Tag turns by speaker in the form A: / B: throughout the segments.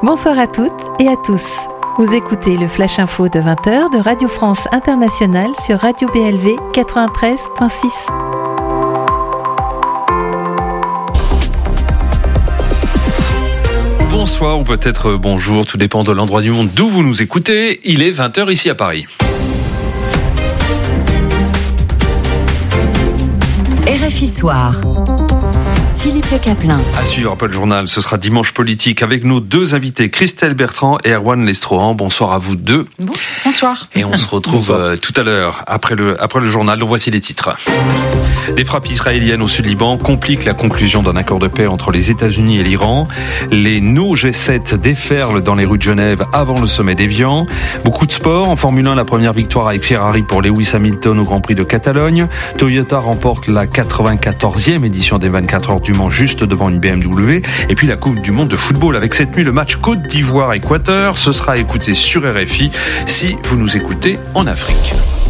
A: Bonsoir à toutes et à tous. Vous écoutez le Flash Info de 20h de Radio France Internationale sur Radio BLV 93.6.
B: Bonsoir ou peut-être bonjour, tout dépend de l'endroit du monde d'où vous nous écoutez. Il est 20h ici à Paris.
C: RFI Soir. Philippe Le Caplin.
B: À suivre après le journal, ce sera Dimanche Politique avec nos deux invités, Christelle Bertrand et Erwan Lestrohan. Bonsoir à vous deux.
D: Bonsoir.
B: Et on se retrouve tout à l'heure après le journal. Donc voici les titres. Des frappes israéliennes au Sud-Liban compliquent la conclusion d'un accord de paix entre les États-Unis et l'Iran. Les No G7 déferlent dans les rues de Genève avant le sommet d'Évian. Beaucoup de sport. En Formule 1, la première victoire avec Ferrari pour Lewis Hamilton au Grand Prix de Catalogne. Toyota remporte la 94e édition des 24 heures du Mans juste devant une BMW. Et puis la Coupe du Monde de football avec cette nuit le match Côte d'Ivoire-Équateur. Ce sera écouté sur RFI si vous nous écoutez en Afrique.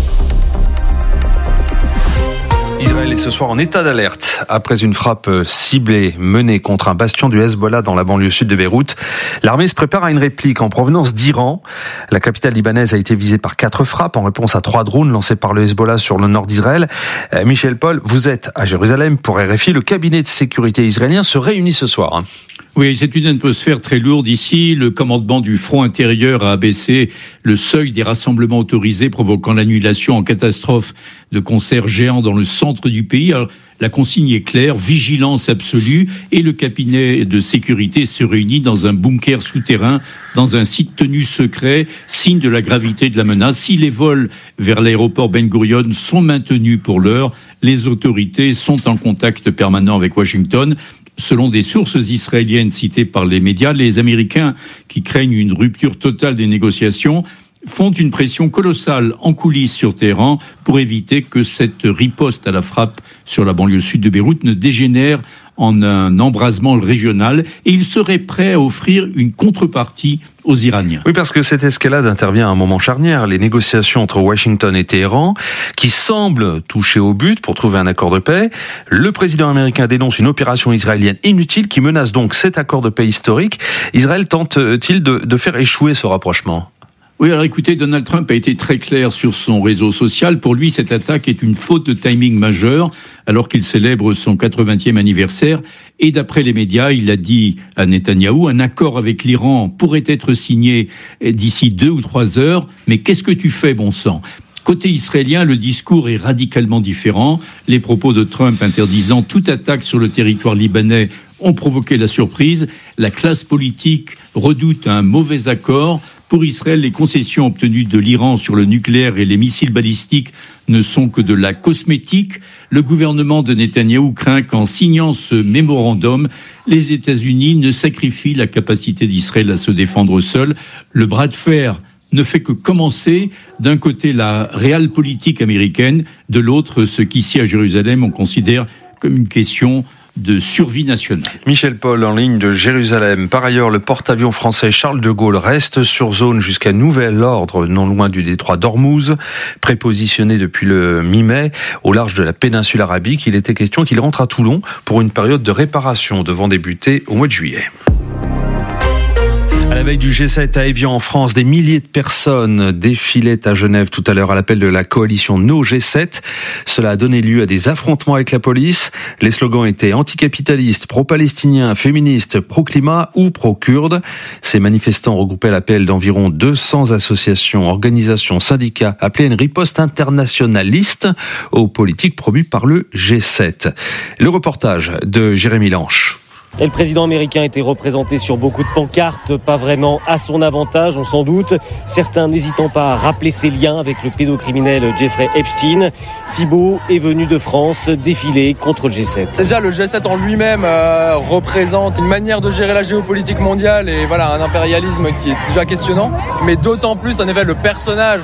B: Israël est ce soir en état d'alerte après une frappe ciblée menée contre un bastion du Hezbollah dans la banlieue sud de Beyrouth. L'armée se prépare à une réplique en provenance d'Iran. La capitale libanaise a été visée par 4 frappes en réponse à 3 drones lancés par le Hezbollah sur le nord d'Israël. Michel Paul, vous êtes à Jérusalem pour RFI. Le cabinet de sécurité israélien se réunit ce soir.
E: Oui, c'est une atmosphère très lourde ici. Le commandement du front intérieur a abaissé le seuil des rassemblements autorisés, provoquant l'annulation en catastrophe de concerts géants dans le centre du pays. Alors, la consigne est claire, vigilance absolue, et le cabinet de sécurité se réunit dans un bunker souterrain, dans un site tenu secret, signe de la gravité de la menace. Si les vols vers l'aéroport Ben Gurion sont maintenus pour l'heure, les autorités sont en contact permanent avec Washington. Selon des sources israéliennes citées par les médias, les Américains, qui craignent une rupture totale des négociations, font une pression colossale en coulisses sur Téhéran pour éviter que cette riposte à la frappe sur la banlieue sud de Beyrouth ne dégénère en un embrasement régional, et ils seraient prêts à offrir une contrepartie aux Iraniens.
B: Oui, parce que cette escalade intervient à un moment charnière. Les négociations entre Washington et Téhéran, qui semblent toucher au but pour trouver un accord de paix. Le président américain dénonce une opération israélienne inutile qui menace donc cet accord de paix historique. Israël tente-t-il de faire échouer ce rapprochement ?
E: Oui, alors écoutez, Donald Trump a été très clair sur son réseau social. Pour lui, cette attaque est une faute de timing majeure, alors qu'il célèbre son 80e anniversaire. Et d'après les médias, il a dit à Netanyahou, un accord avec l'Iran pourrait être signé d'ici 2 ou 3 heures. Mais qu'est-ce que tu fais, bon sang ? Côté israélien, le discours est radicalement différent. Les propos de Trump interdisant toute attaque sur le territoire libanais ont provoqué la surprise. La classe politique redoute un mauvais accord. Pour Israël, les concessions obtenues de l'Iran sur le nucléaire et les missiles balistiques ne sont que de la cosmétique. Le gouvernement de Netanyahou craint qu'en signant ce mémorandum, les États-Unis ne sacrifient la capacité d'Israël à se défendre seul. Le bras de fer ne fait que commencer. D'un côté, la réelle politique américaine, de l'autre, ce qu'ici à Jérusalem, on considère comme une question de survie nationale.
B: Michel Paul en ligne de Jérusalem. Par ailleurs, le porte-avions français Charles de Gaulle reste sur zone jusqu'à nouvel ordre, non loin du détroit d'Ormuz. Prépositionné depuis le mi-mai au large de la péninsule arabique, il était question qu'il rentre à Toulon pour une période de réparation devant débuter au mois de juillet. À la veille du G7 à Évian en France, des milliers de personnes défilaient à Genève tout à l'heure à l'appel de la coalition No G7. Cela a donné lieu à des affrontements avec la police. Les slogans étaient anticapitalistes, pro-palestiniens, féministes, pro-climat ou pro-kurdes. Ces manifestants regroupaient l'appel d'environ 200 associations, organisations, syndicats, appelés à une riposte internationaliste aux politiques promues par le G7. Le reportage de Jérémy Lanche.
F: Et le président américain était représenté sur beaucoup de pancartes, pas vraiment à son avantage, on s'en doute. Certains n'hésitant pas à rappeler ses liens avec le pédocriminel Jeffrey Epstein. Thibault est venu de France défiler contre le G7.
G: Déjà, le G7 en lui-même représente une manière de gérer la géopolitique mondiale et voilà, un impérialisme qui est déjà questionnant. Mais d'autant plus, en effet, le personnage